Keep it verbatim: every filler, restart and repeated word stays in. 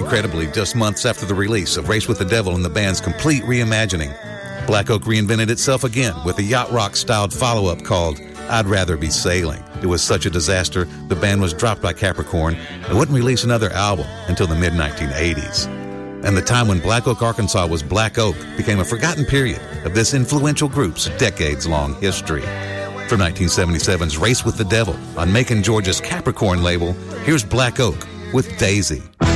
Incredibly, just months after the release of Race with the Devil and the band's complete reimagining, Black Oak reinvented itself again with a yacht rock-styled follow-up called I'd Rather Be Sailing. It was such a disaster, the band was dropped by Capricorn and wouldn't release another album until the mid nineteen eighties. And the time when Black Oak, Arkansas was Black Oak became a forgotten period of this influential group's decades-long history. From nineteen seventy-seven's Race with the Devil on Macon, Georgia's Capricorn label, here's Black Oak with Daisy.